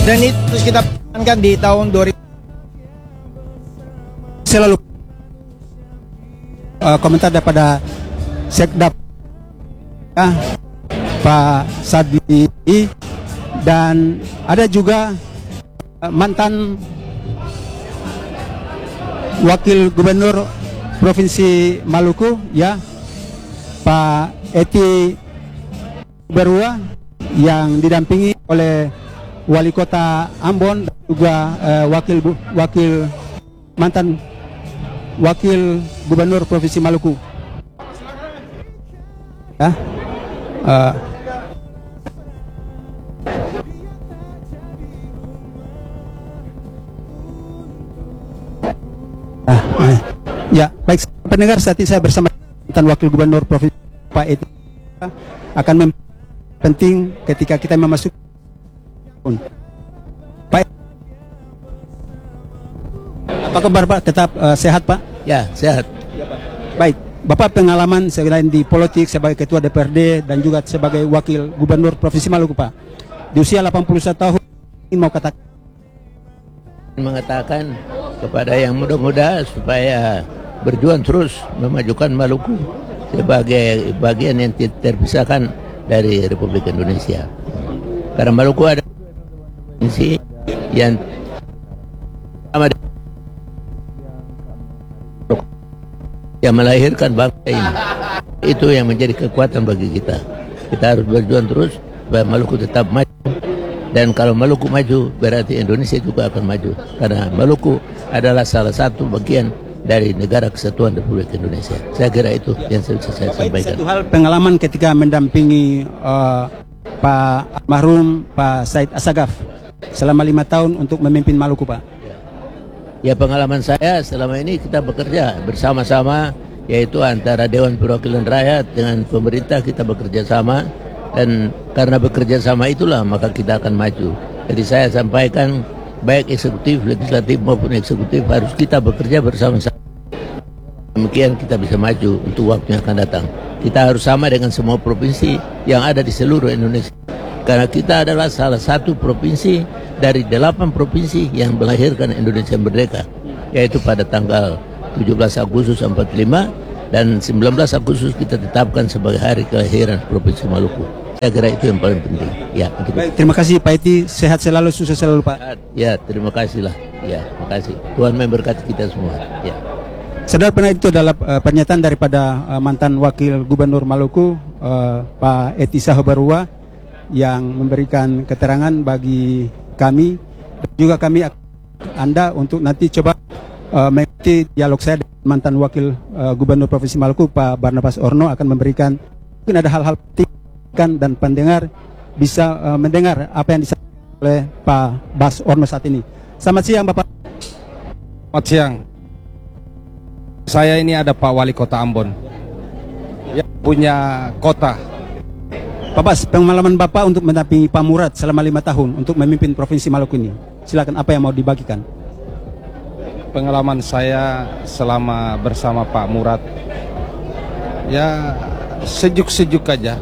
Dan itu terus kita kan di tahun 2000 selalu komentar daripada Sekda Pak Sadli, dan ada juga mantan Wakil Gubernur Provinsi Maluku ya, Pak Eti Berua, yang didampingi oleh Wali Kota Ambon dan juga mantan Wakil Gubernur Provinsi Maluku. Ya. Ya, baik pendengar, saat ini saya bersama mantan Wakil Gubernur Provinsi Pak Eti akan penting ketika kita memasuki Pak. Apa kabar Pak? Tetap sehat Pak? Ya, sehat. Ya, Pak. Baik, Bapak pengalaman selain di politik sebagai Ketua DPRD dan juga sebagai Wakil Gubernur Provinsi Maluku Pak. Di usia 81 tahun ini mau mengatakan kepada yang muda-muda supaya berjuang terus memajukan Maluku sebagai bagian yang tidak terpisahkan dari Republik Indonesia. Karena Maluku ada provinsi yang sama yang melahirkan bangsa ini. Itu yang menjadi kekuatan bagi kita. Kita harus berjuang terus supaya Maluku tetap maju. Dan kalau Maluku maju, berarti Indonesia juga akan maju. Karena Maluku adalah salah satu bagian dari negara kesatuan Republik Indonesia. Saya kira itu yang bisa saya sampaikan. Satu hal pengalaman ketika mendampingi Pak almarhum Pak Said Assagaf selama 5 tahun untuk memimpin Maluku Pak. Ya, pengalaman saya selama ini kita bekerja bersama-sama, yaitu antara Dewan Perwakilan Rakyat dengan pemerintah, kita bekerja sama. Dan karena bekerja sama itulah maka kita akan maju. Jadi saya sampaikan, baik eksekutif, legislatif maupun eksekutif harus kita bekerja bersama-sama. Demikian kita bisa maju untuk waktu yang akan datang. Kita harus sama dengan semua provinsi yang ada di seluruh Indonesia. Karena kita adalah salah satu provinsi dari 8 provinsi yang melahirkan Indonesia merdeka. Yaitu pada tanggal 17 Agustus 45 dan 19 Agustus kita tetapkan sebagai hari kelahiran Provinsi Maluku. Saya kira itu yang paling penting. Ya, baik, terima kasih Pak Eti, sehat selalu, sukses selalu Pak. Ya, terima kasih lah. Ya, terima kasih. Tuhan memberkati kita semua. Ya. Saudara pendengar, itu adalah pernyataan daripada mantan Wakil Gubernur Maluku Pak Eti Sahobarua yang memberikan keterangan bagi kami, dan juga kami Anda untuk nanti coba mengikuti dialog saya dengan mantan Wakil Gubernur Provinsi Maluku Pak Barnabas Orno, akan memberikan mungkin ada hal-hal penting dan pendengar bisa mendengar apa yang disampaikan oleh Pak Bas Orno saat ini. Selamat siang Bapak. Selamat siang. Saya ini ada Pak Wali Kota Ambon yang punya kota. Pak Bas, pengalaman Bapak untuk mendampingi Pak Murad selama 5 tahun untuk memimpin Provinsi Maluku ini, silakan, apa yang mau dibagikan? Pengalaman saya selama bersama Pak Murad, ya sejuk-sejuk aja.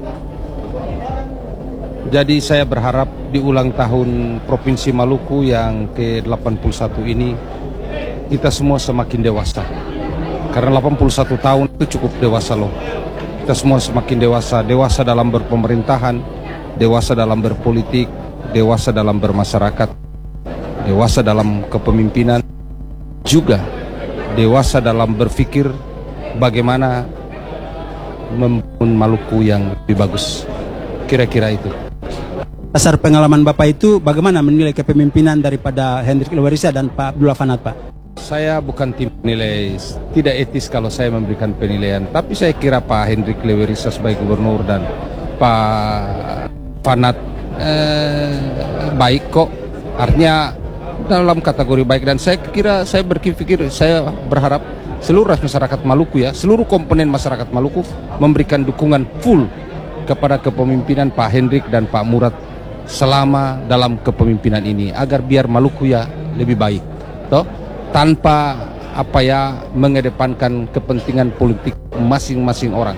Jadi saya berharap di ulang tahun Provinsi Maluku yang ke-81 ini kita semua semakin dewasa. Karena 81 tahun itu cukup dewasa loh. Kita semua semakin dewasa, dewasa dalam berpemerintahan, dewasa dalam berpolitik, dewasa dalam bermasyarakat, dewasa dalam kepemimpinan, juga dewasa dalam berpikir bagaimana membangun Maluku yang lebih bagus. Kira-kira itu. Dasar pengalaman Bapak itu bagaimana menilai kepemimpinan daripada Hendrik Lewerisa dan Pak Abdullah Fanat Pak? Saya bukan tim penilai, tidak etis kalau saya memberikan penilaian. Tapi saya kira Pak Hendrik Lewerisa sebagai gubernur dan Pak Fanat baik kok. Artinya dalam kategori baik, dan saya kira, saya berpikir, saya berharap seluruh masyarakat Maluku, ya, seluruh komponen masyarakat Maluku memberikan dukungan full kepada kepemimpinan Pak Hendrik dan Pak Murad selama dalam kepemimpinan ini, agar biar Maluku ya lebih baik, toh, tanpa apa ya mengedepankan kepentingan politik masing-masing orang.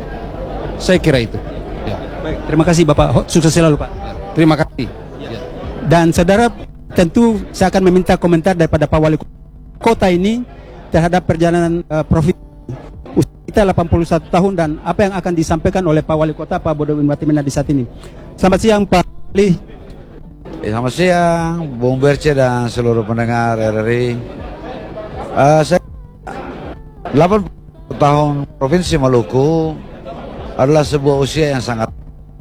Saya kira itu. Ya. Baik, terima kasih Bapak. Sukses selalu Pak. Terima kasih. Ya. Dan saudara, tentu saya akan meminta komentar daripada Pak Wali Kota ini terhadap perjalanan provinsi. Usia kita 81 tahun dan apa yang akan disampaikan oleh Pak Wali Kota Pak Bodowin Watimena di saat ini. Selamat siang Pak Wali. Selamat siang Bung Berce dan seluruh pendengar RRI. Saya 80 tahun Provinsi Maluku adalah sebuah usia yang sangat,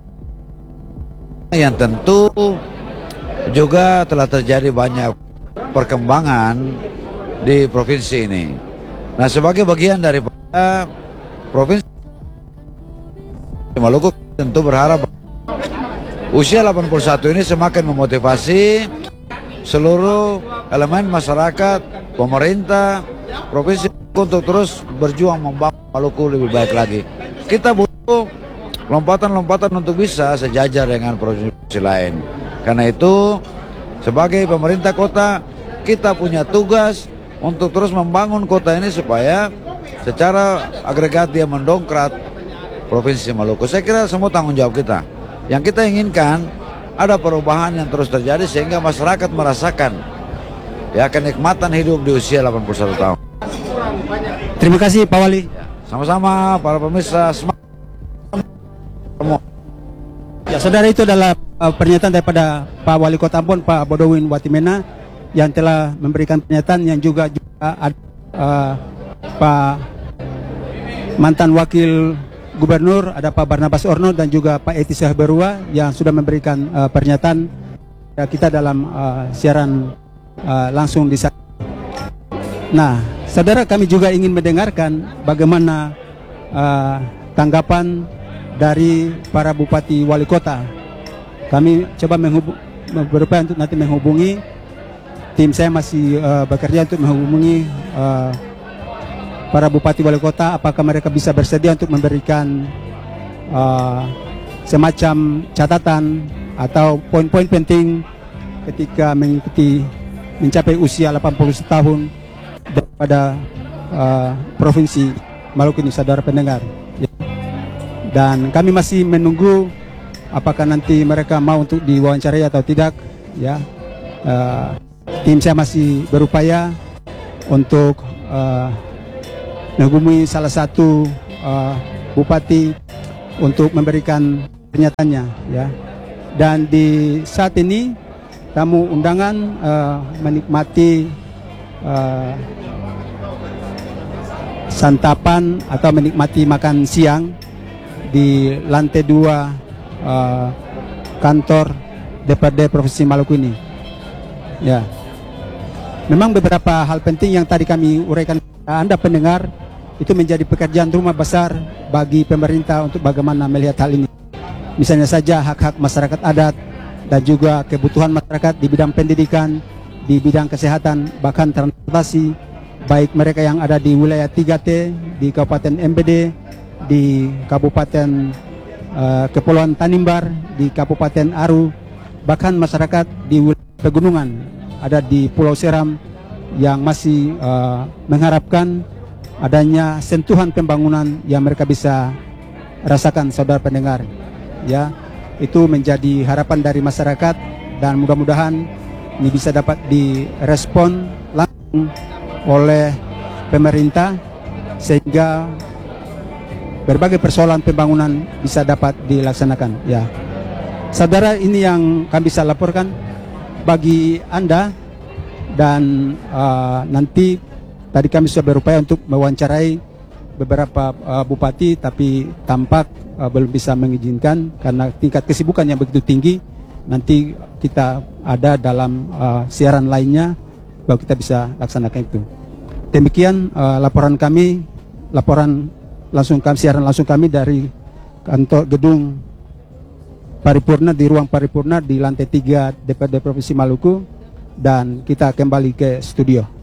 yang tentu juga telah terjadi banyak perkembangan di provinsi ini. Nah, sebagai bagian dari Provinsi Maluku tentu berharap usia 81 ini semakin memotivasi seluruh elemen masyarakat, pemerintah, provinsi untuk terus berjuang membangun Maluku lebih baik lagi. Kita butuh lompatan-lompatan untuk bisa sejajar dengan provinsi lain. Karena itu, sebagai pemerintah kota, kita punya tugas untuk terus membangun kota ini supaya secara agregat dia mendongkrak Provinsi Maluku. Saya kira semua tanggung jawab kita. Yang kita inginkan ada perubahan yang terus terjadi sehingga masyarakat merasakan ya kenikmatan hidup di usia 81 tahun. Terima kasih Pak Wali. Sama-sama para pemirsa. Ya, saudara, itu adalah pernyataan daripada Pak Wali Kota Ambon Pak Bodowin Watimena yang telah memberikan pernyataan yang juga ada Pak mantan Wakil Gubernur, ada Pak Barnabas Orno dan juga Pak Eti Sahaberua yang sudah memberikan pernyataan kita dalam siaran langsung di sana. Nah, saudara, kami juga ingin mendengarkan bagaimana tanggapan dari para bupati wali kota. Kami coba berupaya untuk nanti menghubungi, tim saya masih bekerja untuk menghubungi para bupati wali kota, apakah mereka bisa bersedia untuk memberikan semacam catatan atau poin-poin penting ketika mencapai usia 80 tahun daripada provinsi Maluku ini, saudara pendengar. Dan kami masih menunggu apakah nanti mereka mau untuk diwawancarai atau tidak. Ya, tim saya masih berupaya untuk menghubungi salah satu bupati untuk memberikan pernyataannya, ya. Dan di saat ini tamu undangan menikmati santapan atau menikmati makan siang di lantai 2 kantor DPRD Provinsi Maluku ini. Ya, memang beberapa hal penting yang tadi kami uraikan Anda pendengar itu menjadi pekerjaan rumah besar bagi pemerintah untuk bagaimana melihat hal ini. Misalnya saja hak-hak masyarakat adat dan juga kebutuhan masyarakat di bidang pendidikan, di bidang kesehatan, bahkan transportasi, baik mereka yang ada di wilayah 3T, di Kabupaten MBD, di Kabupaten Kepulauan Tanimbar, di Kabupaten Aru, bahkan masyarakat di wilayah pegunungan ada di Pulau Seram yang masih mengharapkan adanya sentuhan pembangunan yang mereka bisa rasakan, saudara pendengar. Ya, itu menjadi harapan dari masyarakat dan mudah-mudahan ini bisa dapat direspon langsung oleh pemerintah sehingga berbagai persoalan pembangunan bisa dapat dilaksanakan. Ya, saudara, ini yang kami bisa laporkan bagi Anda. Dan nanti tadi kami sudah berupaya untuk mewawancarai beberapa bupati, tapi tampak belum bisa mengizinkan karena tingkat kesibukan yang begitu tinggi. Nanti kita ada dalam siaran lainnya bahwa kita bisa laksanakan itu. Demikian laporan kami, siaran langsung kami dari kantor gedung paripurna, di ruang paripurna di lantai 3 DPRD Provinsi Maluku, dan kita kembali ke studio.